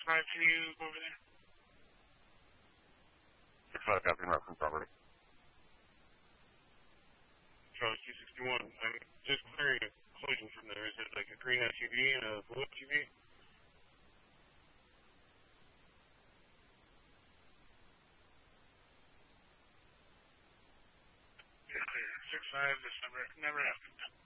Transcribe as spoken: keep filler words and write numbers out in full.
five, can you go over there? six five, Captain Rockland property. Charles two sixty-one. I'm just clearing a collision from there. Is it like a green S U V and a blue S U V? Clear. six five, this number never happened.